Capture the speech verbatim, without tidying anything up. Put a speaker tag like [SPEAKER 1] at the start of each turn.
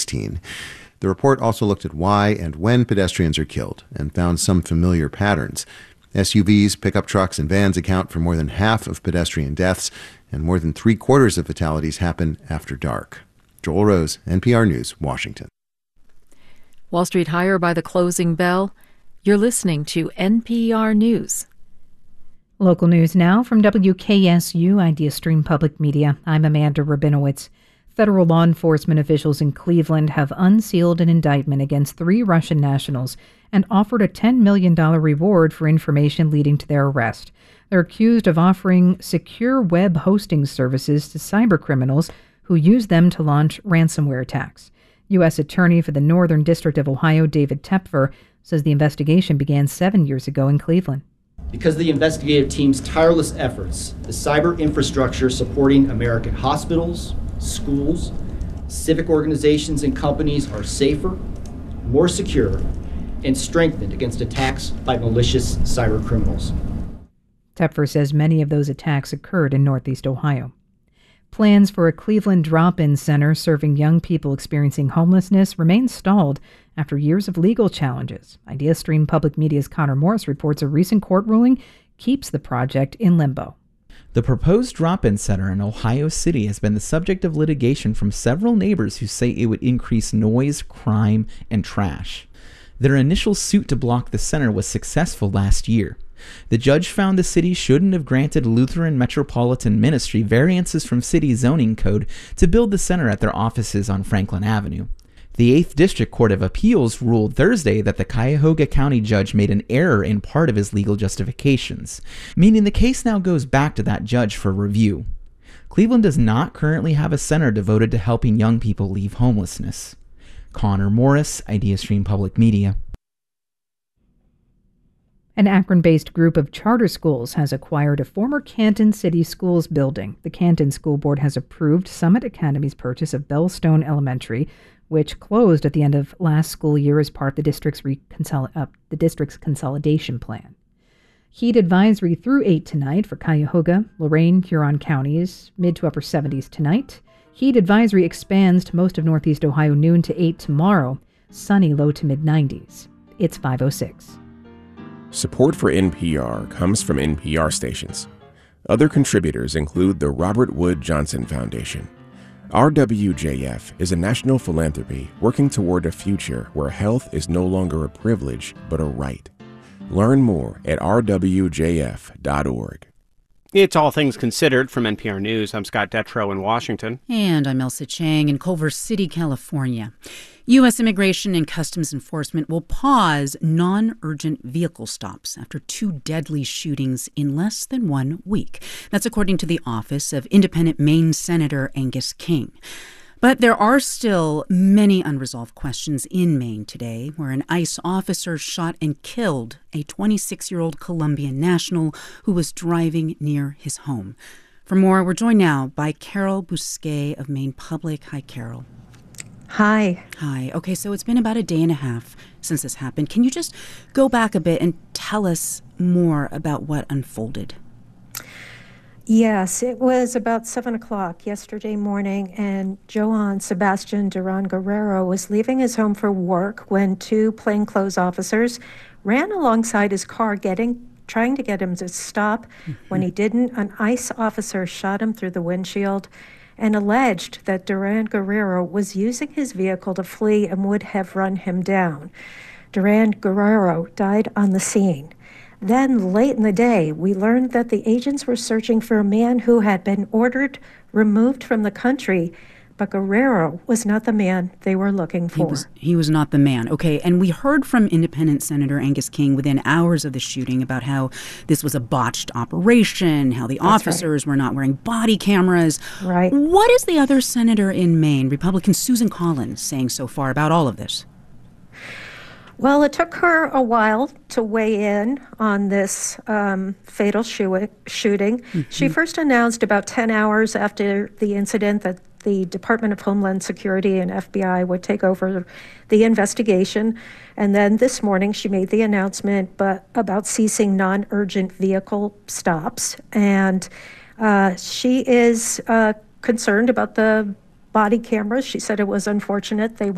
[SPEAKER 1] sixteen. The report also looked at why and when pedestrians are killed and found some familiar patterns. S U Vs, pickup trucks, and vans account for more than half of pedestrian deaths, and more than three quarters of fatalities happen after dark. Joel Rose, N P R News, Washington.
[SPEAKER 2] Wall Street higher by the closing bell. You're listening to N P R News.
[SPEAKER 3] Local news now from W K S U Idea Stream Public Media. I'm Amanda Rabinowitz. Federal law enforcement officials in Cleveland have unsealed an indictment against three Russian nationals and offered a ten million dollars reward for information leading to their arrest. They're accused of offering secure web hosting services to cybercriminals who use them to launch ransomware attacks. U S Attorney for the Northern District of Ohio, David Tepfer, says the investigation began seven years ago in Cleveland.
[SPEAKER 4] Because of the investigative team's tireless efforts, the cyber infrastructure supporting American hospitals, schools, civic organizations, and companies are safer, more secure, and strengthened against attacks by malicious cyber criminals.
[SPEAKER 3] Tepfer says many of those attacks occurred in Northeast Ohio. Plans for a Cleveland drop-in center serving young people experiencing homelessness remain stalled after years of legal challenges. Idea Stream Public Media's Connor Morris reports a recent court ruling keeps the project in limbo.
[SPEAKER 5] The proposed drop-in center in Ohio City has been the subject of litigation from several neighbors who say it would increase noise, crime, and trash. Their initial suit to block the center was successful last year. The judge found the city shouldn't have granted Lutheran Metropolitan Ministry variances from city zoning code to build the center at their offices on Franklin Avenue. The eighth District Court of Appeals ruled Thursday that the Cuyahoga County judge made an error in part of his legal justifications, meaning the case now goes back to that judge for review. Cleveland does not currently have a center devoted to helping young people leave homelessness. Connor Morris, Idea Stream Public Media.
[SPEAKER 3] An Akron-based group of charter schools has acquired a former Canton City Schools building. The Canton School Board has approved Summit Academy's purchase of Bellstone Elementary, which closed at the end of last school year as part of the district's, reconsol- uh, the district's consolidation plan. Heat advisory through eight tonight for Cuyahoga, Lorain, Huron counties, mid to upper seventies tonight. Heat advisory expands to most of Northeast Ohio noon to eight tomorrow. Sunny, low to mid nineties. It's five oh six.
[SPEAKER 6] Support for N P R comes from N P R stations. Other contributors include the Robert Wood Johnson Foundation. R W J F is a national philanthropy working toward a future where health is no longer a privilege, but a right. Learn more at r w j f dot org.
[SPEAKER 7] It's All Things Considered from N P R News. I'm Scott Detrow in Washington.
[SPEAKER 8] And I'm Elsa Chang in Culver City, California. U S Immigration and Customs Enforcement will pause non-urgent vehicle stops after two deadly shootings in less than one week. That's according to the office of Independent Maine Senator Angus King. But there are still many unresolved questions in Maine today, where an ICE officer shot and killed a twenty-six-year-old Colombian national who was driving near his home. For more, we're joined now by Carol Bousquet of Maine Public. Hi, Carol.
[SPEAKER 9] Hi.
[SPEAKER 8] Hi. Okay, so it's been about a day and a half since this happened. Can you just go back a bit and tell us more about what unfolded?
[SPEAKER 9] Yes, it was about seven o'clock yesterday morning, and Johann Sebastian Duran Guerrero was leaving his home for work when two plainclothes officers ran alongside his car, getting trying to get him to stop. Mm-hmm. When he didn't, an ICE officer shot him through the windshield and alleged that Duran Guerrero was using his vehicle to flee and would have run him down. Duran Guerrero died on the scene. Then, late in the day, we learned that the agents were searching for a man who had been ordered removed from the country, but Guerrero was not the man they were looking for.
[SPEAKER 8] He was, he was not the man. Okay, and we heard from Independent Senator Angus King within hours of the shooting about how this was a botched operation, how the
[SPEAKER 9] That's
[SPEAKER 8] officers
[SPEAKER 9] right.
[SPEAKER 8] were not wearing body cameras.
[SPEAKER 9] Right.
[SPEAKER 8] What is the other senator in Maine, Republican Susan Collins, saying so far about all of this?
[SPEAKER 9] Well, it took her a while to weigh in on this um, fatal shoo- shooting. Mm-hmm. She first announced about ten hours after the incident that the Department of Homeland Security and F B I would take over the investigation. And then this morning she made the announcement but about ceasing non-urgent vehicle stops. And uh, she is uh, concerned about the body cameras. She said it was unfortunate they